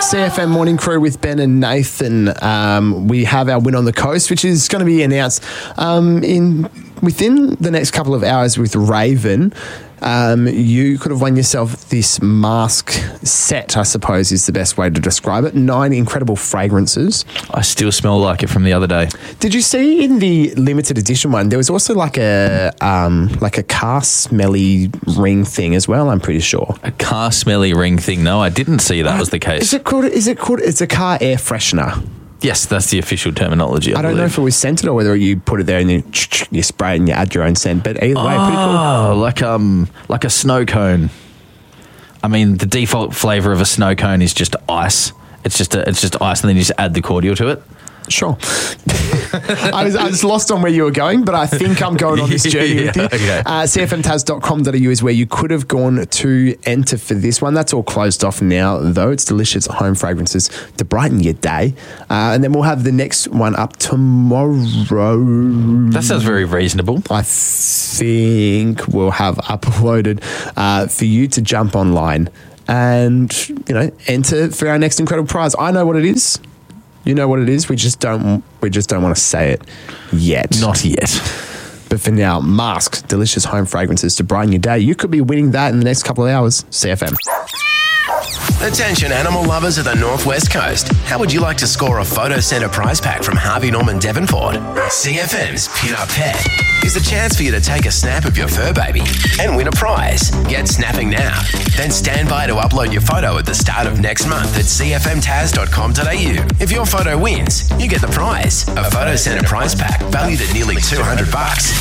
CFM Morning Crew with Ben and Nathan. We have our win on the coast, which is going to be announced within the next couple of hours with Raven. You could have won yourself this mask set, I suppose is the best way to describe it. 9 incredible fragrances. I still smell like it from the other day. Did you see in the limited edition one, there was also like a car smelly ring thing as well, I'm pretty sure. A car smelly ring thing? No, I didn't see that was the case. Is it called, it's a car air freshener. Yes, that's the official terminology. I don't know if it was scented or whether you put it there and you spray it and you add your own scent. But either way, pretty cool. Oh, like a snow cone. I mean, the default flavour of a snow cone is just ice. It's just ice, and then you just add the cordial to it. Sure. I was lost on where you were going, but I think I'm going on this journey with you. Okay. CFMTaz.com.au is where you could have gone to enter for this one. That's all closed off now, though. It's delicious home fragrances to brighten your day. And then we'll have the next one up tomorrow. That sounds very reasonable. I think we'll have uploaded for you to jump online and, enter for our next incredible prize. I know what it is. You know what it is. We just don't want to say it yet. Not yet. But for now, Mask, delicious home fragrances to brighten your day. You could be winning that in the next couple of hours. CFM. Attention animal lovers of the Northwest Coast. How would you like to score a Photo Centre prize pack from Harvey Norman Devonport? CFM's Pin Up Pet is a chance for you to take a snap of your fur baby and win a prize. Get snapping now. Then stand by to upload your photo at the start of next month at cfmtaz.com.au. If your photo wins, you get the prize, a Photo Centre prize pack valued at nearly $200.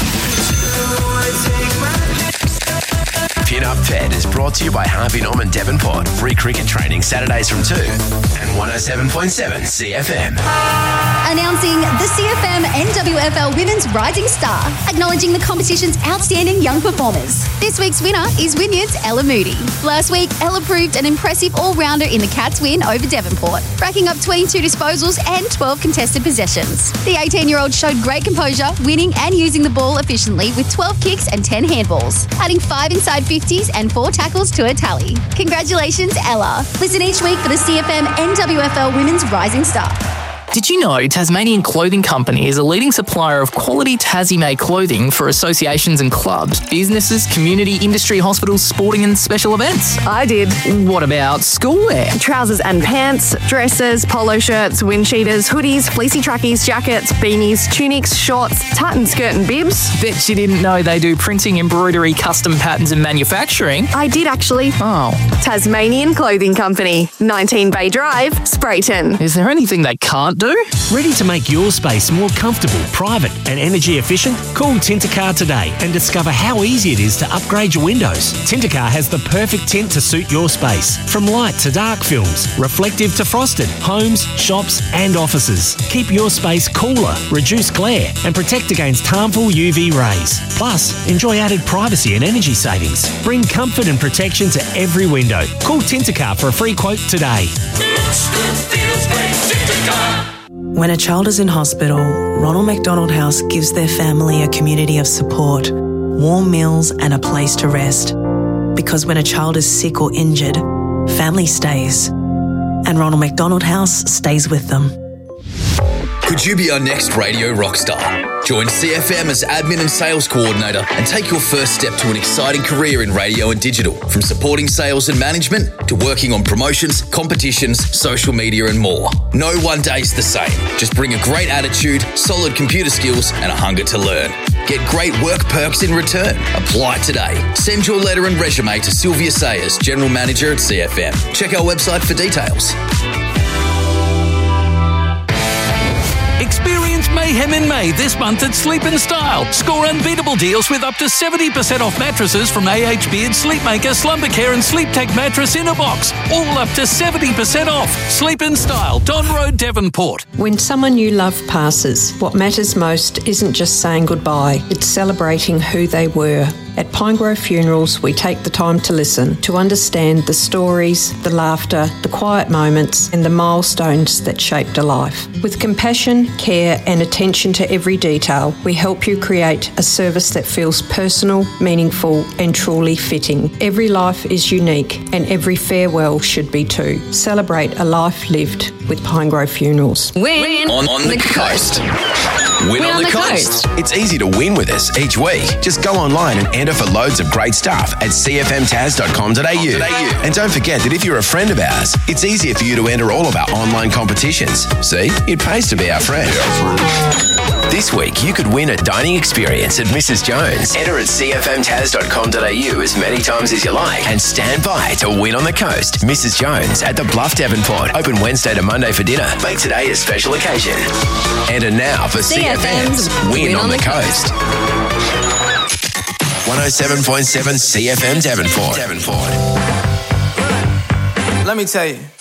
Pin Up Pet is brought to you by Harvey Norman Devonport. Free cricket training Saturdays from 2 and 107.7 CFM. Announcing the CFM NWFL Women's Rising Star, acknowledging the competition's outstanding young performers. This week's winner is Wynyard's Ella Moody. Last week, Ella proved an impressive all-rounder in the Cats' win over Devonport, racking up 22 disposals and 12 contested possessions. The 18-year-old showed great composure, winning and using the ball efficiently with 12 kicks and 10 handballs, adding 5 inside 50s and 4 tackles to her tally. Congratulations, Ella. Listen each week for the CFM NWFL Women's Rising Star. Did you know Tasmanian Clothing Company is a leading supplier of quality Tassie-made clothing for associations and clubs, businesses, community, industry, hospitals, sporting and special events? I did. What about schoolwear? Trousers and pants, dresses, polo shirts, wind cheaters, hoodies, fleecy trackies, jackets, beanies, tunics, shorts, tartan skirt and bibs. Bet you didn't know they do printing, embroidery, custom patterns and manufacturing. I did actually. Oh. Tasmanian Clothing Company, 19 Bay Drive, Sprayton. Is there anything they can't do? Ready to make your space more comfortable, private and energy efficient? Call Tintercar today and discover how easy it is to upgrade your windows. Tintercar has the perfect tint to suit your space. From light to dark films, reflective to frosted, homes, shops and offices. Keep your space cooler, reduce glare and protect against harmful UV rays. Plus, enjoy added privacy and energy savings. Bring comfort and protection to every window. Call Tintercar for a free quote today. When a child is in hospital, Ronald McDonald House gives their family a community of support, warm meals and a place to rest. Because when a child is sick or injured, family stays. And Ronald McDonald House stays with them. Could you be our next radio rock star? Join CFM as admin and sales coordinator and take your first step to an exciting career in radio and digital. From supporting sales and management to working on promotions, competitions, social media and more. No one day's the same. Just bring a great attitude, solid computer skills and a hunger to learn. Get great work perks in return. Apply today. Send your letter and resume to Sylvia Sayers, General Manager at CFM. Check our website for details. Experience mayhem in May this month at Sleep in Style. Score unbeatable deals with up to 70% off mattresses from AH Beard, Sleepmaker, Slumbercare and Sleep Tech mattress in a box. All up to 70% off. Sleep in Style, Don Road, Devonport. When someone you love passes, what matters most isn't just saying goodbye, it's celebrating who they were. At Pinegrove Funerals, we take the time to listen, to understand the stories, the laughter, the quiet moments, and the milestones that shaped a life. With compassion, care, and attention to every detail, we help you create a service that feels personal, meaningful, and truly fitting. Every life is unique, and every farewell should be too. Celebrate a life lived with Pinegrove Funerals. Win on the coast. Win on the coast. It's easy to win with us each week. Just go online and enter for loads of great stuff at cfmtaz.com.au. And don't forget that if you're a friend of ours, it's easier for you to enter all of our online competitions. See, it pays to be our friend. This week, you could win a dining experience at Mrs. Jones. Enter at cfmtaz.com.au as many times as you like and stand by to win on the coast. Mrs. Jones at the Bluff Devonport. Open Wednesday to Monday for dinner. Make today a special occasion. Enter now for CFM's Win on the Coast. 107.7 CFM Devonport. Let me tell you.